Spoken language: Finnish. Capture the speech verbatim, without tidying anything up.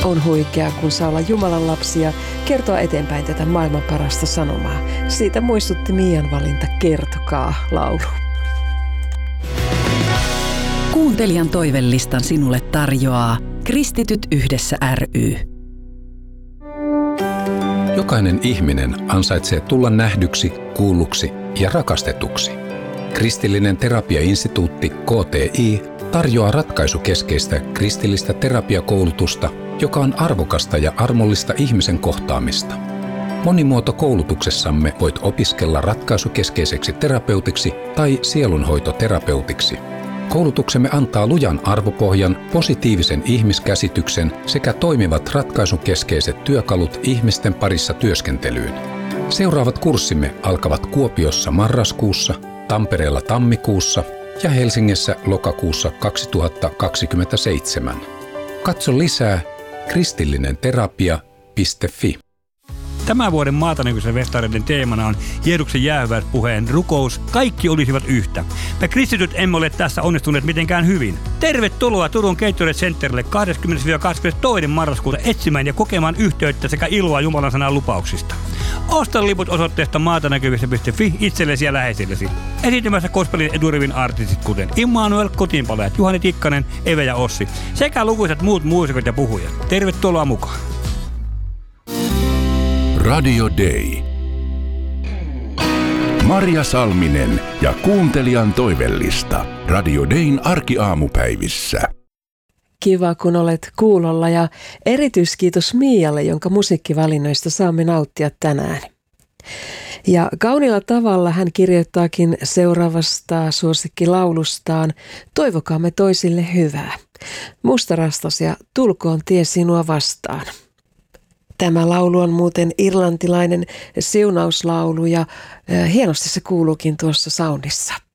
on huikea, kun saa olla Jumalan lapsi ja kertoa eteenpäin tätä maailman parasta sanomaa. Siitä muistutti Miian valinta Kertokaa -laulu. Kuuntelijan toivelistan sinulle tarjoaa Kristityt yhdessä ry. Jokainen ihminen ansaitsee tulla nähdyksi, kuulluksi ja rakastetuksi. Kristillinen terapiainstituutti K T I tarjoaa ratkaisukeskeistä kristillistä terapiakoulutusta, joka on arvokasta ja armollista ihmisen kohtaamista. Monimuotokoulutuksessamme voit opiskella ratkaisukeskeiseksi terapeutiksi tai sielunhoitoterapeutiksi. Koulutuksemme antaa lujan arvopohjan, positiivisen ihmiskäsityksen sekä toimivat ratkaisukeskeiset työkalut ihmisten parissa työskentelyyn. Seuraavat kurssimme alkavat Kuopiossa marraskuussa, Tampereella tammikuussa ja Helsingissä lokakuussa kaksituhattakaksikymmentäseitsemän. Katso lisää kristillinenterapia piste fi. Tämän vuoden Maatanäkyisen festareiden teemana on Jeesuksen jäähyväispuheen rukous. Kaikki olisivat yhtä. Me kristityt emme ole tässä onnistuneet mitenkään hyvin. Tervetuloa Turun Gatorade Centerille kahdeskymmenes kahdeskymmenestoinen marraskuuta etsimään ja kokemaan yhteyttä sekä iloa Jumalan sanan lupauksista. Osta liput osoitteesta maatanäkyvissä piste fi itsellesi ja läheisillesi. Esiintymässä gospelin eturivin artistit kuten Immanuel, Kotiinpalajat, Juhani Tikkanen, Eve ja Ossi sekä lukuisat muut muusikot ja puhujat. Tervetuloa mukaan. Radio Day. Marja Salminen ja kuuntelijan toivellista Radio Dayn arkiaamupäivissä. Kiva, kun olet kuulolla ja erityiskiitos Mialle, jonka musiikkivalinnoista saamme nauttia tänään. Ja kauniilla tavalla hän kirjoittaakin seuraavasta suosikkilaulustaan Toivokaamme toisille hyvää. Mustarastas ja tulkoon tie sinua vastaan. Tämä laulu on muuten irlantilainen siunauslaulu ja hienosti se kuuluukin tuossa soundissa.